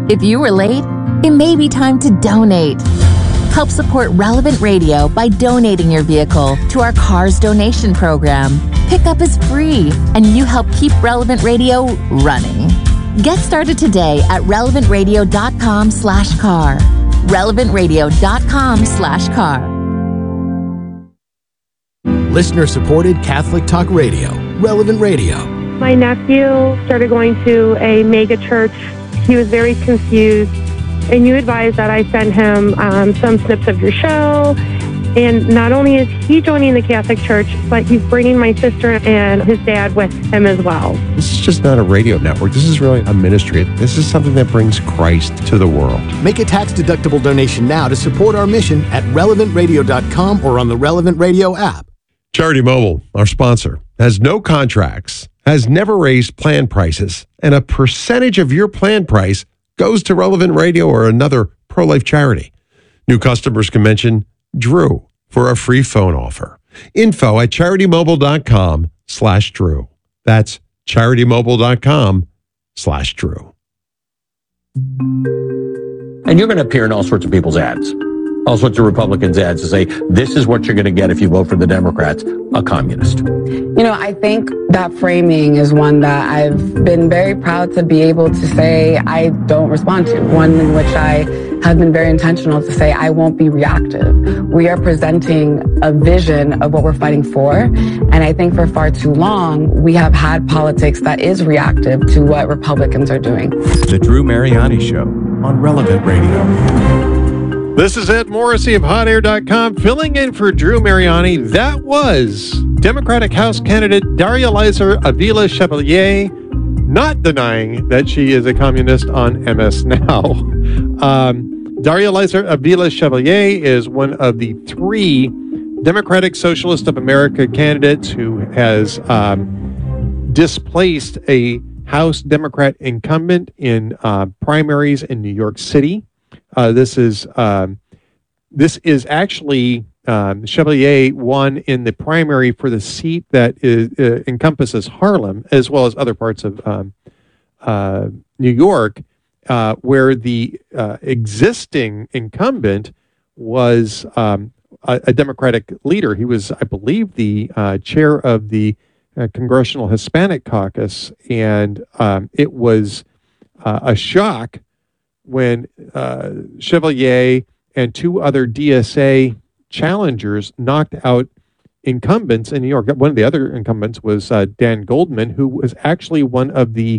If you were late, it may be time to donate. Help support Relevant Radio by donating your vehicle to our Cars donation program. Pickup is free, and you help keep Relevant Radio running. Get started today at relevantradio.com/car. relevantradio.com/car. Listener-supported Catholic Talk Radio, Relevant Radio. My nephew started going to a mega church. He was very confused, and you advised that I send him some snips of your show. And not only is he joining the Catholic Church, but he's bringing my sister and his dad with him as well. This is just not a radio network. This is really a ministry. This is something that brings Christ to the world. Make a tax-deductible donation now to support our mission at relevantradio.com or on the Relevant Radio app. Charity Mobile, our sponsor, has no contracts, has never raised plan prices, and a percentage of your plan price goes to Relevant Radio or another pro-life charity. New customers can mention Drew for a free phone offer. Info at CharityMobile.com/Drew. That's CharityMobile.com/Drew. And you're going to appear in all sorts of people's ads, all sorts of Republicans' ads to say, this is what you're going to get if you vote for the Democrats, a communist. You know, I think that framing is one that I've been very proud to be able to say I don't respond to, one in which I have been very intentional to say I won't be reactive. We are presenting a vision of what we're fighting for, and I think for far too long, we have had politics that is reactive to what Republicans are doing. The Drew Mariani Show on Relevant Radio. This is Ed Morrissey of HotAir.com filling in for Drew Mariani. That was Democratic House candidate Daria-Liza Avila Chevalier, not denying that she is a communist on MS Now. Daria-Liza Avila Chevalier is one of the 3 Democratic Socialist of America candidates who has displaced a House Democrat incumbent in primaries in New York City. This is actually Chevalier won in the primary for the seat that encompasses Harlem as well as other parts of New York, where the existing incumbent was a Democratic leader. He was, I believe, the chair of the Congressional Hispanic Caucus, and it was a shock when Chevalier and 2 other DSA challengers knocked out incumbents in New York. One of the other incumbents was Dan Goldman, who was actually one of the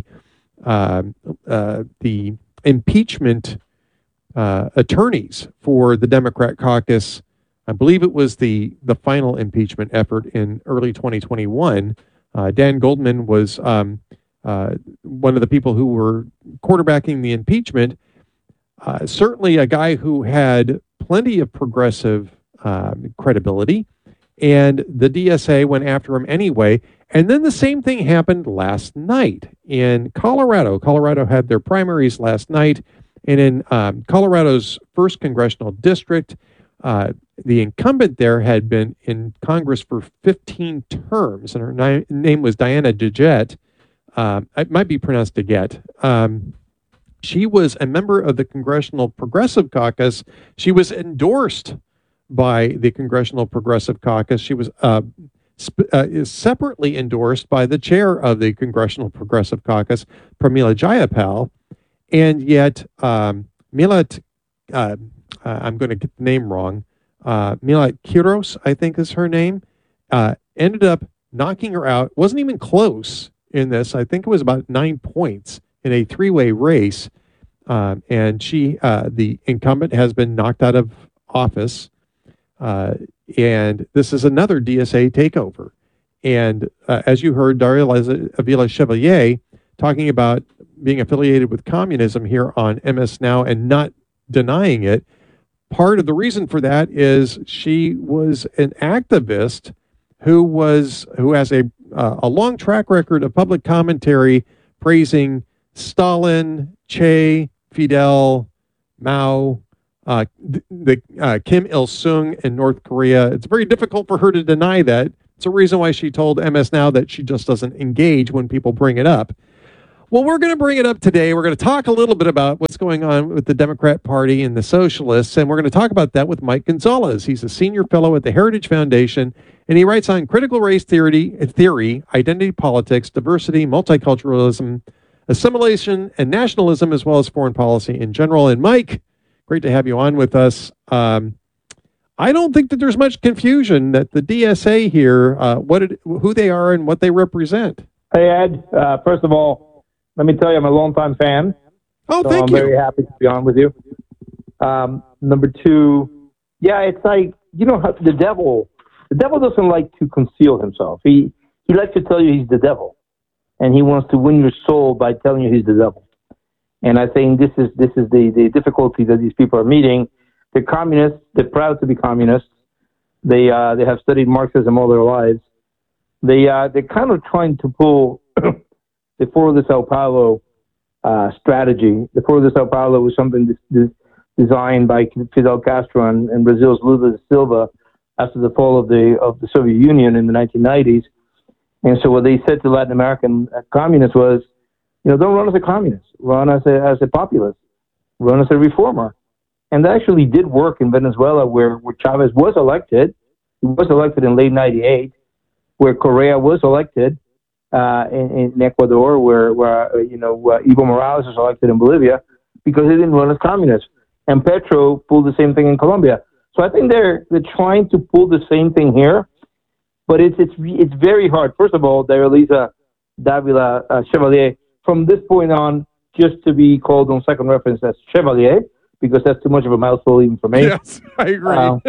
impeachment attorneys for the Democrat caucus. I believe it was the final impeachment effort in early 2021. Dan Goldman was one of the people who were quarterbacking the impeachment. Certainly a guy who had plenty of progressive credibility, and the DSA went after him anyway. And then the same thing happened last night in Colorado. Colorado had their primaries last night, and in Colorado's 1st congressional district, the incumbent there had been in Congress for 15 terms, and her name was Diana DeGette. It might be pronounced DeGette. She was a member of the Congressional Progressive Caucus. She was endorsed by the Congressional Progressive Caucus. She was separately endorsed by the chair of the Congressional Progressive Caucus, Pramila Jayapal. And yet, Milat, I'm going to get the name wrong, Milat Quiros, I think is her name, ended up knocking her out. Wasn't even close in this. I think it was about 9 points in a 3-way race, and she, the incumbent, has been knocked out of office, and this is another DSA takeover. And as you heard, Daria-Liza Avila Chevalier talking about being affiliated with communism here on MS Now and not denying it. Part of the reason for that is she was an activist who has a long track record of public commentary praising Stalin, Che, Fidel, Mao, Kim Il-sung in North Korea. It's very difficult for her to deny that. It's a reason why she told MS Now that she just doesn't engage when people bring it up. Well, we're going to bring it up today. We're going to talk a little bit about what's going on with the Democrat Party and the Socialists, and we're going to talk about that with Mike Gonzalez. He's a senior fellow at the Heritage Foundation, and he writes on critical race theory, identity politics, diversity, multiculturalism, assimilation, and nationalism, as well as foreign policy in general. And Mike, great to have you on with us. I don't think that there's much confusion that the DSA here, who they are and what they represent. Hey, Ed. First of all, let me tell you, I'm a longtime fan. Oh, so thank I'm you. very happy to be on with you. Number two, yeah, it's like, the devil doesn't like to conceal himself. He likes to tell you he's the devil. And he wants to win your soul by telling you he's the devil. And I think this is the difficulty that these people are meeting. They're communists. They're proud to be communists. They have studied Marxism all their lives. They're kind of trying to pull the Foro de Sao Paulo strategy. The Foro de Sao Paulo was something designed by Fidel Castro and Brazil's Lula da Silva after the fall of the Soviet Union in the 1990s. And so what they said to Latin American communists was, don't run as a communist, run as a populist, run as a reformer. And that actually did work in Venezuela, where Chavez was elected. He was elected in late '98, where Correa was elected in Ecuador, where Evo Morales was elected in Bolivia, because they didn't run as communists. And Petro pulled the same thing in Colombia. So I think they're trying to pull the same thing here, but it's very hard. First of all, Dairalisa Davila Chevalier, from this point on, just to be called on second reference as Chevalier, because that's too much of a mouthful even for me. Yes, I agree.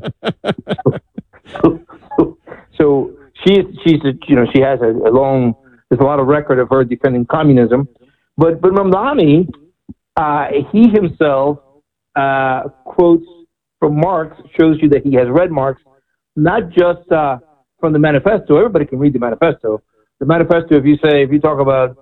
So she has there's a lot of record of her defending communism, but Mamdani, he himself quotes from Marx, shows you that he has read Marx, not just from the manifesto. Everybody can read the manifesto. The manifesto, if you talk about,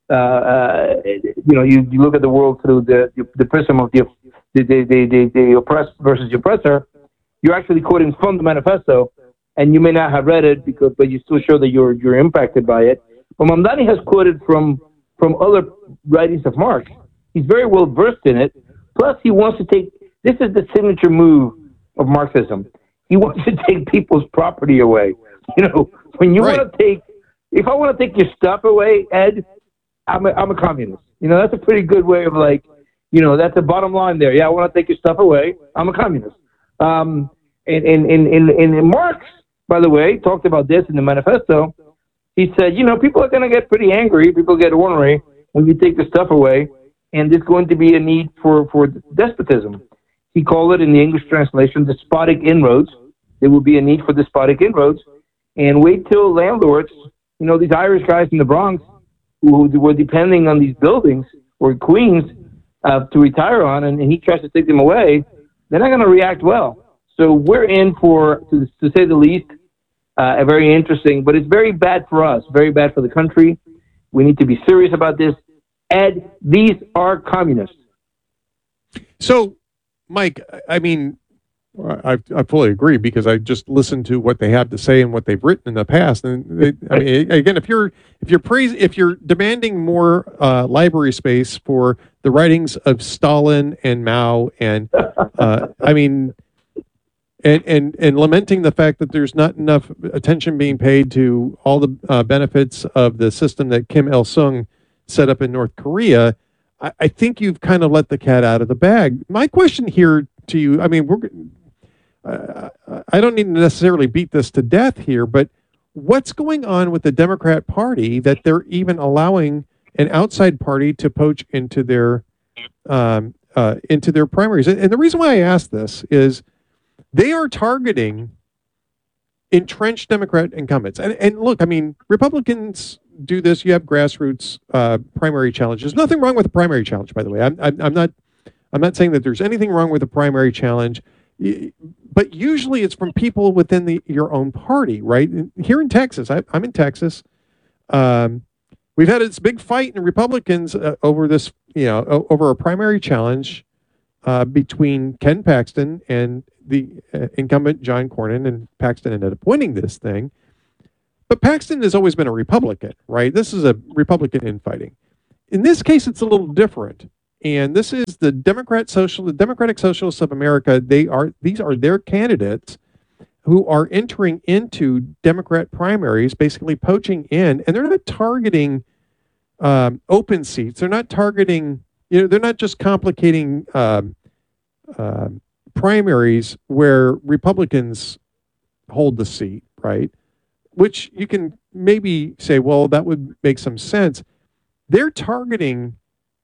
you look at the world through the prism of the oppressed versus the oppressor, you're actually quoting from the manifesto, and you may not have read it but you still show that you're impacted by it. But Mamdani has quoted from other writings of Marx. He's very well versed in it. Plus, he wants to take, this is the signature move of Marxism. He wants to take people's property away. When you want to take, if I want to take your stuff away, Ed, I'm a communist. That's a pretty good way of that's the bottom line there. Yeah, I want to take your stuff away. I'm a communist. And Marx, by the way, talked about this in the manifesto. He said, people are going to get pretty angry. People get ornery when you take the stuff away. And there's going to be a need for despotism. He called it, in the English translation, despotic inroads. There will be a need for despotic inroads. And wait till landlords, these Irish guys in the Bronx who were depending on these buildings, or Queens, to retire on, and he tries to take them away, they're not going to react well. So we're in for, to say the least, a very interesting, but it's very bad for us, very bad for the country. We need to be serious about this. Ed, these are communists. So, Mike, I mean, I fully agree, because I just listened to what they have to say and what they've written in the past. And again, if you're demanding more library space for the writings of Stalin and Mao, and and lamenting the fact that there's not enough attention being paid to all the benefits of the system that Kim Il-sung set up in North Korea, I think you've kind of let the cat out of the bag. My question here to you, I mean, I don't need to necessarily beat this to death here, but what's going on with the Democrat Party that they're even allowing an outside party to poach into their primaries? And the reason why I ask this is they are targeting entrenched Democrat incumbents. And look, I mean, Republicans do this. You have grassroots primary challenges. Nothing wrong with a primary challenge, by the way. I'm not saying that there's anything wrong with a primary challenge, but usually it's from people within your own party, right? Here in Texas, I'm in Texas. We've had this big fight in Republicans over this, over a primary challenge between Ken Paxton and the incumbent John Cornyn, and Paxton ended up winning this thing. But Paxton has always been a Republican, right? This is a Republican infighting. in this case, it's a little different. And this is the Democratic Socialists of America. These are their candidates who are entering into Democrat primaries, basically poaching in, and they're not targeting open seats. They're not targeting, they're not just complicating primaries where Republicans hold the seat, right? Which you can maybe say, well, that would make some sense. They're targeting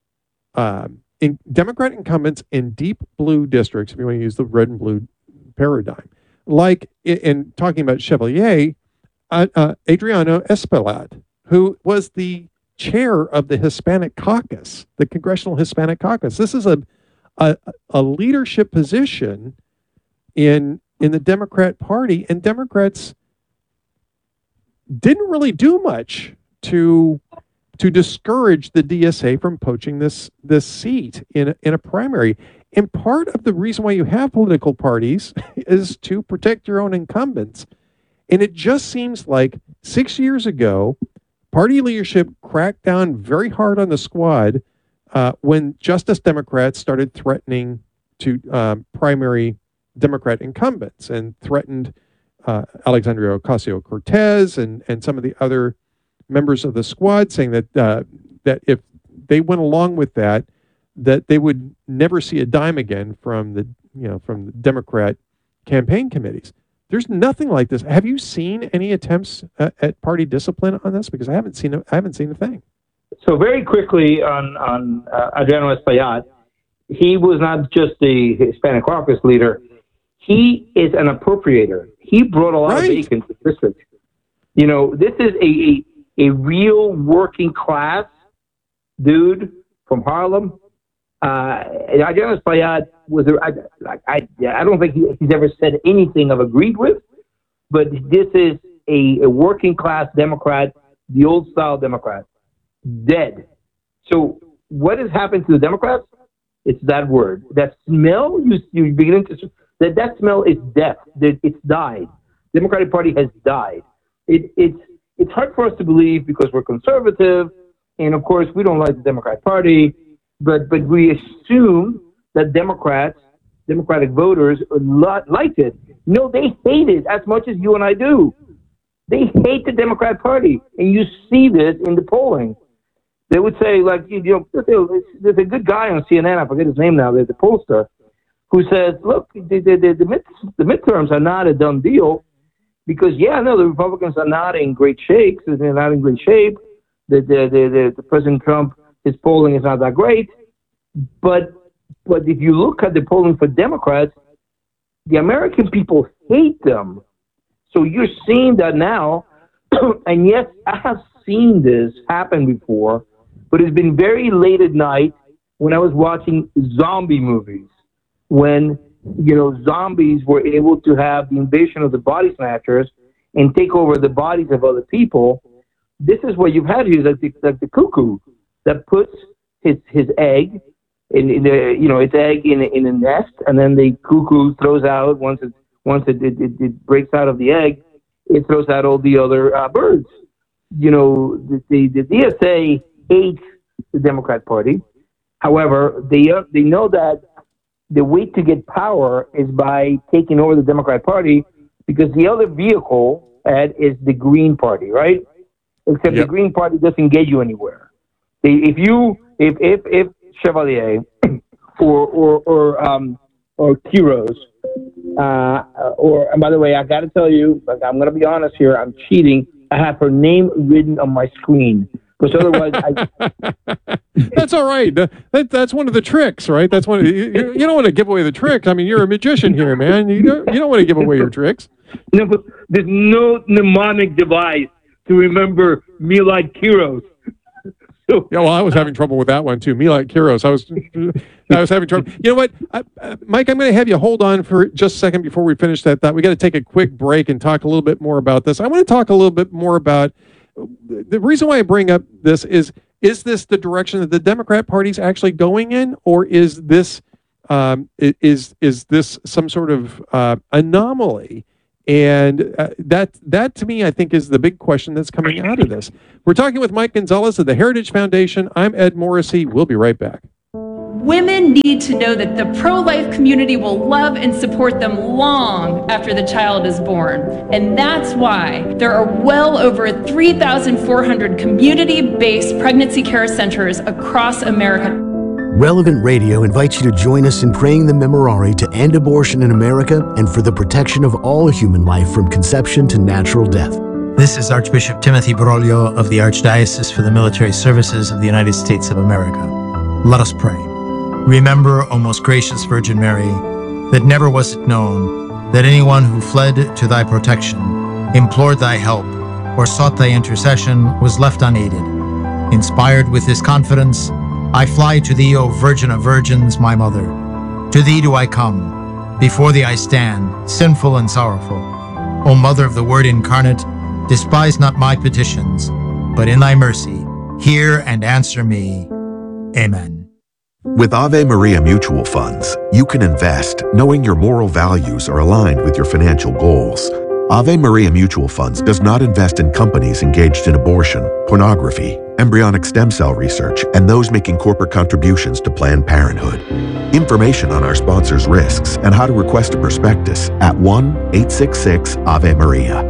Democrat incumbents in deep blue districts, if you want to use the red and blue paradigm. Like in talking about Chevalier, Adriano Espaillat, who was the chair of the Hispanic Caucus, the Congressional Hispanic Caucus. This is a leadership position in the Democrat Party, and Democrats didn't really do much to discourage the DSA from poaching this seat in a primary. And part of the reason why you have political parties is to protect your own incumbents. And it just seems like 6 years ago, party leadership cracked down very hard on the Squad when Justice Democrats started threatening to primary Democrat incumbents and threatened Alexandria Ocasio-Cortez and some of the other members of the Squad, saying that if they went along with that they would never see a dime again from the Democrat campaign committees. There's nothing like this. Have you seen any attempts at party discipline on this? Because I haven't seen a thing. So very quickly on Adriano Espaillat, he was not just the Hispanic Caucus leader. He is an appropriator. He brought a lot of bacon to the district. This is a real working class dude from Harlem. Adriano Espaillat was I don't think he's ever said anything I've agreed with, but this is a working class Democrat, the old style Democrat, dead. So what has happened to the Democrats? It's that word, that smell. You begin to that smell is death. It's died. Democratic Party has died. It's hard for us to believe because we're conservative, and of course we don't like the Democratic Party. But we assume that Democratic voters liked it. No, they hate it as much as you and I do. They hate the Democrat Party, and you see this in the polling. They would say, like, there's a good guy on CNN, I forget his name now, there's a pollster, who says, look, the midterms are not a done deal because, the Republicans are not in great shape. They're not in great shape. The President Trump, his polling is not that great, but if you look at the polling for Democrats, the American people hate them. So you're seeing that now, and yes, I have seen this happen before, but it's been very late at night when I was watching zombie movies, when zombies were able to have the invasion of the body snatchers and take over the bodies of other people. This is what you've had here, like the cuckoo that puts his egg in its egg in a nest, and then the cuckoo throws out once it breaks out of the egg, it throws out all the other birds. The DSA hates the Democrat Party. However, they know that the way to get power is by taking over the Democrat Party, because the other vehicle, Ed, is the Green Party, right? Except the Green Party doesn't get you anywhere. If Chevalier or Quiroz, and by the way, I got to tell you, I'm going to be honest here, I'm cheating. I have her name written on my screen, because otherwise That's all right. That's one of the tricks, right? That's one. You don't want to give away the tricks. I mean, you're a magician here, man. You don't want to give away your tricks. No, but there's no mnemonic device to remember Milad Quiroz. I was having trouble with that one too. Milad Quiroz. I was having trouble. You know what, Mike? I'm going to have you hold on for just a second before we finish that thought. We got to take a quick break and talk a little bit more about this. I want to talk a little bit more about the reason why I bring up this is this the direction that the Democrat Party is actually going in, or is this is this some sort of anomaly And that to me, I think, is the big question that's coming out of this. We're talking with Mike Gonzalez of the Heritage Foundation. I'm Ed Morrissey. We'll be right back. Women need to know that the pro-life community will love and support them long after the child is born. And that's why there are well over 3,400 community-based pregnancy care centers across America. Relevant Radio invites you to join us in praying the Memorare to end abortion in America and for the protection of all human life from conception to natural death. This is Archbishop Timothy Broglio of the Archdiocese for the Military Services of the United States of America. Let us pray. Remember, O most gracious Virgin Mary, that never was it known that anyone who fled to thy protection, implored thy help, or sought thy intercession was left unaided. Inspired with this confidence, I fly to thee, O Virgin of Virgins, my Mother. To thee do I come. Before thee I stand, sinful and sorrowful. O Mother of the Word incarnate, despise not my petitions, but in thy mercy, hear and answer me. Amen. With Ave Maria Mutual Funds, you can invest knowing your moral values are aligned with your financial goals. Ave Maria Mutual Funds does not invest in companies engaged in abortion, pornography, embryonic stem cell research, and those making corporate contributions to Planned Parenthood. Information on our sponsors' risks and how to request a prospectus at 1-866-AVE-MARIA.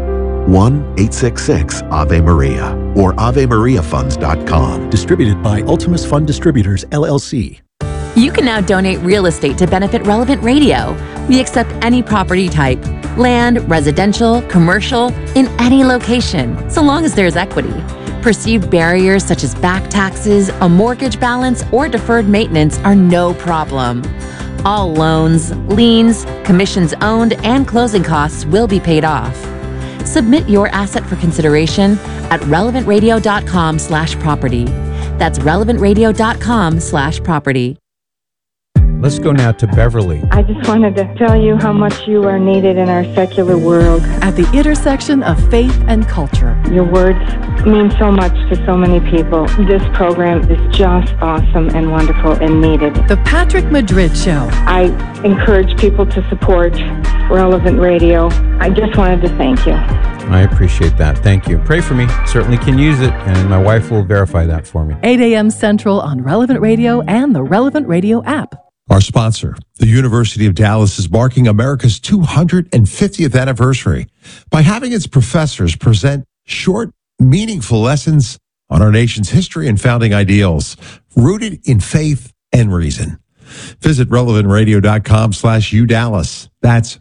1-866-AVE-MARIA or AveMariaFunds.com. Distributed by Ultimus Fund Distributors, LLC. You can now donate real estate to benefit Relevant Radio. We accept any property type, land, residential, commercial, in any location, so long as there's equity. Perceived barriers such as back taxes, a mortgage balance, or deferred maintenance are no problem. All loans, liens, commissions owned, and closing costs will be paid off. Submit your asset for consideration at relevantradio.com/property. That's relevantradio.com/property. Let's go now to Beverly. I just wanted to tell you how much you are needed in our secular world. At the intersection of faith and culture. Your words mean so much to so many people. This program is just awesome and wonderful and needed. The Patrick Madrid Show. I encourage people to support Relevant Radio. I just wanted to thank you. I appreciate that. Thank you. Pray for me. Certainly can use it, and my wife will verify that for me. 8 a.m. Central on Relevant Radio and the Relevant Radio app. Our sponsor, the University of Dallas, is marking America's 250th anniversary by having its professors present short, meaningful lessons on our nation's history and founding ideals, rooted in faith and reason. Visit relevantradio.com/UDallas. That's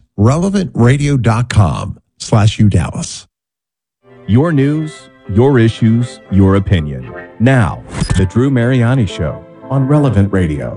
relevantradio.com/UDallas. Your news, your issues, your opinion. Now, The Drew Mariani Show on Relevant Radio.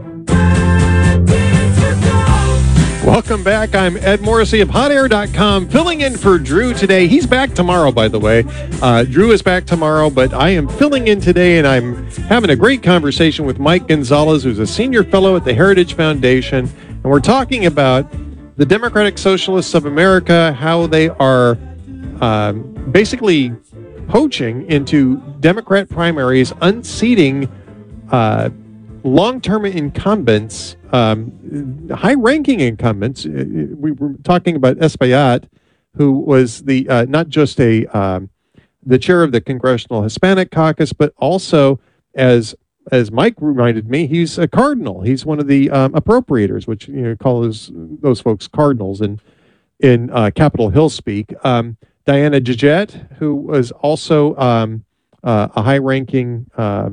Welcome back. I'm Ed Morrissey of HotAir.com, filling in for Drew today. He's back tomorrow, by the way. Drew is back tomorrow, but I am filling in today, and I'm having a great conversation with Mike Gonzalez, who's a senior fellow at the Heritage Foundation, and we're talking about the Democratic Socialists of America, how they are basically poaching into Democrat primaries, unseating long-term incumbents, high-ranking incumbents. We were talking about Espaillat, who was the not just the chair of the Congressional Hispanic Caucus, but also, as Mike reminded me, he's a cardinal. He's one of the appropriators, which call those folks cardinals in Capitol Hill speak. Diana Georgette, who was also a high-ranking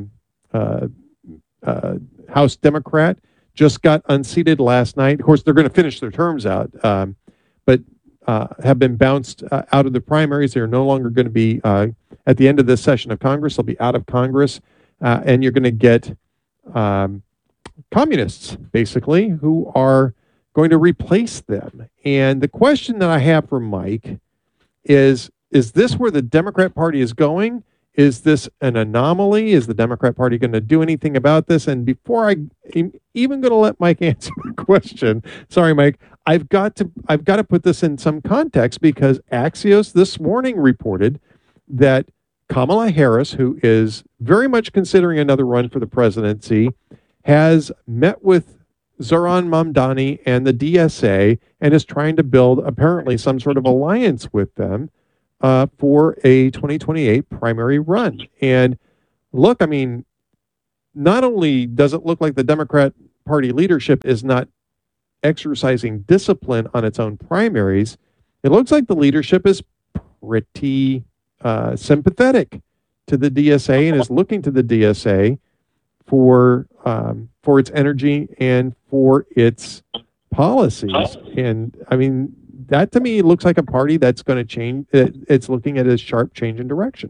House Democrat, just got unseated last night. Of course, they're going to finish their terms out, but have been bounced out of the primaries. They're no longer going to be, at the end of this session of Congress, they'll be out of Congress, and you're going to get communists, basically, who are going to replace them. And the question that I have for Mike is this where the Democrat Party is going? Is this an anomaly? Is the Democrat Party going to do anything about this? And before I'm even going to let Mike answer the question, sorry, Mike, I've got to put this in some context, because Axios this morning reported that Kamala Harris, who is very much considering another run for the presidency, has met with Zoran Mamdani and the DSA and is trying to build apparently some sort of alliance with them for a 2028 primary run. And look, I mean, not only does it look like the Democrat Party leadership is not exercising discipline on its own primaries, it looks like the leadership is pretty sympathetic to the DSA and is looking to the DSA for its energy and for its policies. And I mean, that to me looks like a party that's going to change. It's looking at a sharp change in direction.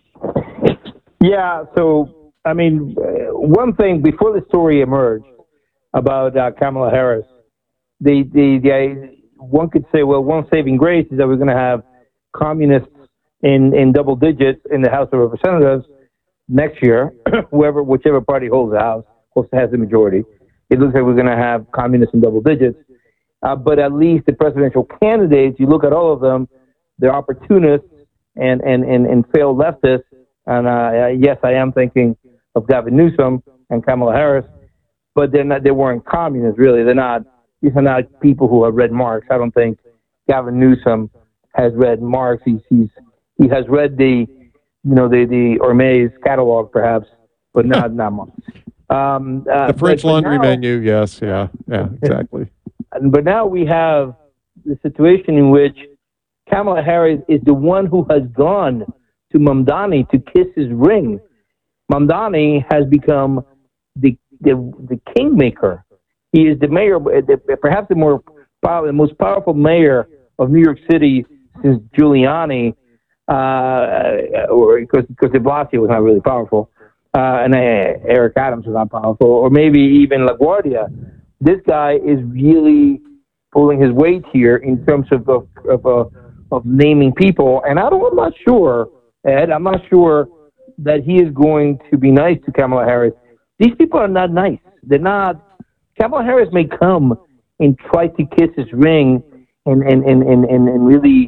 Yeah. So, I mean, one thing before the story emerged about Kamala Harris, one could say, well, one saving grace is that we're going to have communists in double digits in the House of Representatives next year, whichever party holds the House, has the majority. It looks like we're going to have communists in double digits. But at least the presidential candidates, you look at all of them, they're opportunists and failed leftists. And yes, I am thinking of Gavin Newsom and Kamala Harris, but they weren't communists, really. These are not people who have read Marx. I don't think Gavin Newsom has read Marx. He has read the Hermes catalog, perhaps, but not Marx. The French laundry menu, yes, yeah, exactly. But now we have the situation in which Kamala Harris is the one who has gone to Mamdani to kiss his ring. Mamdani has become the kingmaker. He is the mayor, perhaps the most powerful mayor of New York City since Giuliani, or because de Blasio was not really powerful, and Eric Adams was not powerful, or maybe even LaGuardia. This guy is really pulling his weight here in terms of naming people, and I'm not sure, Ed. I'm not sure that he is going to be nice to Kamala Harris. These people are not nice. They're not. Kamala Harris may come and try to kiss his ring and really,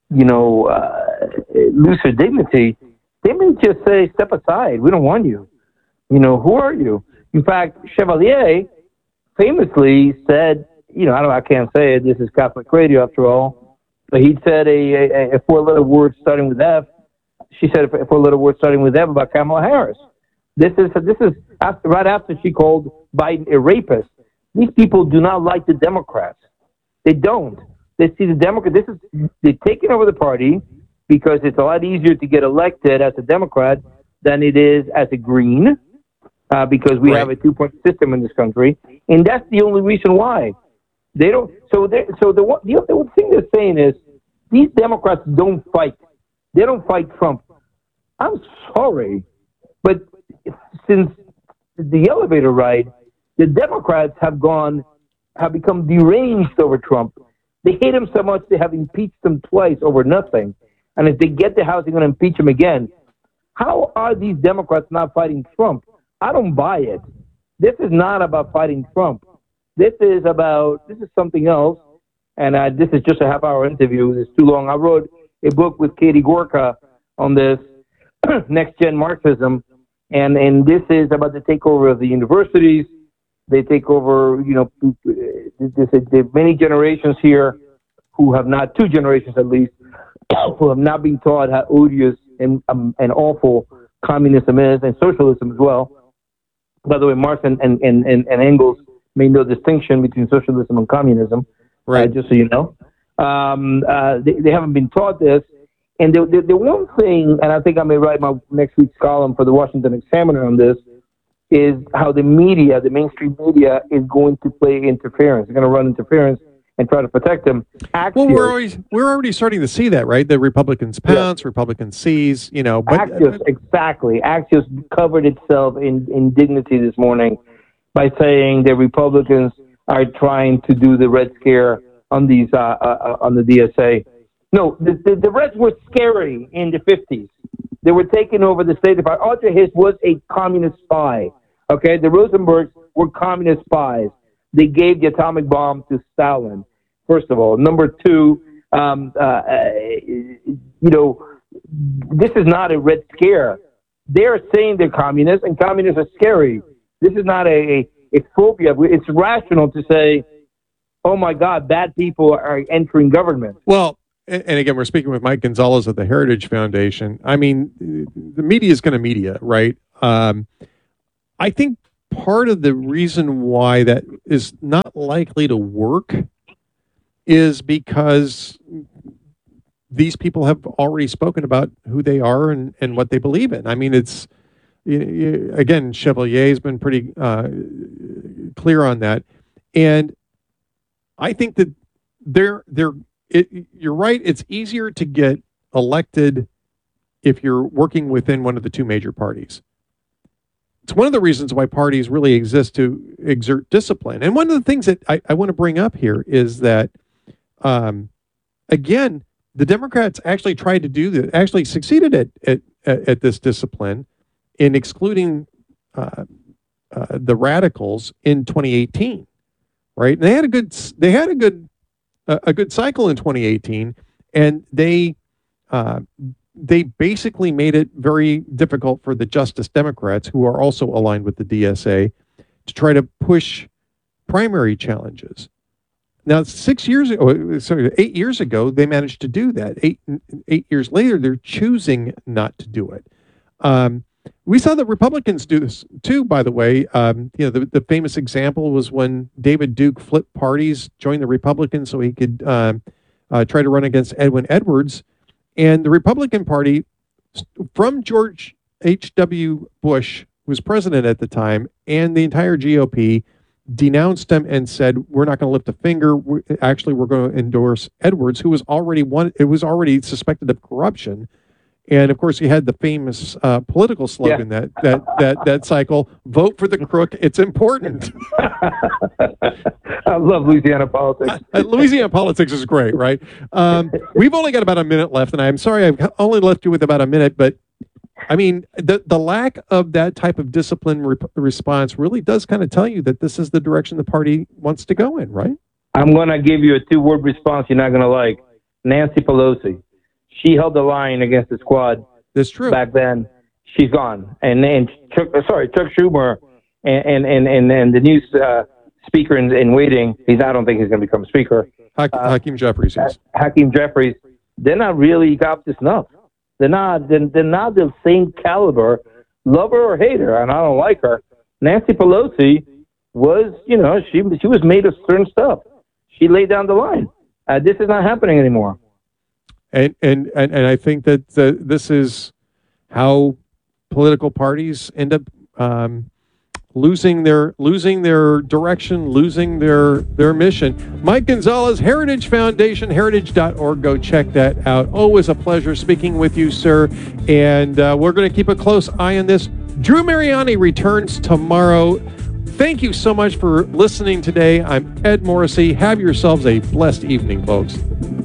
lose her dignity. They may just say, "Step aside. We don't want you." Who are you? In fact, Chevalier famously said, I can't say it. This is Catholic radio after all. But he said a four-letter word starting with F. She said a four-letter word starting with F about Kamala Harris. This is right after she called Biden a rapist. These people do not like the Democrats. They don't. They see the Democrats. They're taking over the party because it's a lot easier to get elected as a Democrat than it is as a Green, because we have a two-point system in this country, and that's the only reason why they don't. So the thing they're saying is these Democrats don't fight. They don't fight Trump. I'm sorry, but since the elevator ride, the Democrats have become deranged over Trump. They hate him so much they have impeached him twice over nothing. And if they get the House, they're going to impeach him again. How are these Democrats not fighting Trump? I don't buy it. This is not about fighting Trump. This is something else. And this is just a half-hour interview. It's too long. I wrote a book with Katie Gorka on this, Next Gen Marxism. And this is about the takeover of the universities. They take over, there's many generations here who have not, two generations at least, who have not been taught how odious and awful communism is, and socialism as well. By the way, Marx and Engels made no distinction between socialism and communism, right? Just so you know. They haven't been taught this. And the one thing, and I think I may write my next week's column for the Washington Examiner on this, is how the media, the mainstream media, is going to play interference. They're going to run interference and try to protect them. Axios, well, we're already starting to see that, right? The Republicans pounce, Republicans seize, But, Axios, exactly. Axios covered itself in dignity this morning by saying the Republicans are trying to do the Red Scare on these on the DSA. No, the Reds were scary in the 50s. They were taking over the State Department. Arthur Hiss was a communist spy. Okay, the Rosenbergs were communist spies. They gave the atomic bomb to Stalin, first of all. Number two, this is not a Red Scare. They're saying they're communists, and communists are scary. This is not a It's phobia. It's rational to say, oh my God, bad people are entering government. Well, and again, we're speaking with Mike Gonzalez of the Heritage Foundation. I mean, the media is going to media, right? I think part of the reason why that is not likely to work is because these people have already spoken about who they are and what they believe in. I mean, it's, again, Chevalier has been pretty clear on that. And I think that you're right. It's easier to get elected if you're working within one of the two major parties. It's one of the reasons why parties really exist, to exert discipline. And one of the things that I want to bring up here is that, again, the Democrats actually tried to do that, actually succeeded at this discipline in excluding the radicals in 2018, right? And they had a good cycle in 2018, and they basically made it very difficult for the Justice Democrats, who are also aligned with the DSA, to try to push primary challenges. Now, 8 years ago, they managed to do that. Eight years later, they're choosing not to do it. We saw the Republicans do this too, by the way. The famous example was when David Duke flipped parties, joined the Republicans so he could try to run against Edwin Edwards. And the Republican Party, from George H.W. Bush, who was president at the time, and the entire GOP, denounced him and said, we're not going to lift a finger. We're going to endorse Edwards, who was already suspected of corruption. And of course, he had the famous political slogan that cycle: "Vote for the crook. It's important." I love Louisiana politics. Louisiana politics is great, right? We've only got about a minute left, and I'm sorry I've only left you with about a minute, but I mean, the lack of that type of discipline response really does kind of tell you that this is the direction the party wants to go in, right? I'm going to give you a 2-word response you're not going to like. Nancy Pelosi. She held the line against the squad. That's true. Back then, she's gone. And Chuck Schumer and the new speaker in waiting. I don't think he's going to become speaker. Hakeem Jeffries. Yes. Hakeem Jeffries. They're not really up to snuff. They're not the same caliber, love her or hate her, and I don't like her. Nancy Pelosi was, she was made of certain stuff. She laid down the line. This is not happening anymore. And I think that this is how political parties end up losing their direction, losing their mission. Mike Gonzalez, Heritage Foundation, heritage.org. Go check that out. Always a pleasure speaking with you, sir. And we're going to keep a close eye on this. Drew Mariani returns tomorrow. Thank you so much for listening today. I'm Ed Morrissey. Have yourselves a blessed evening, folks.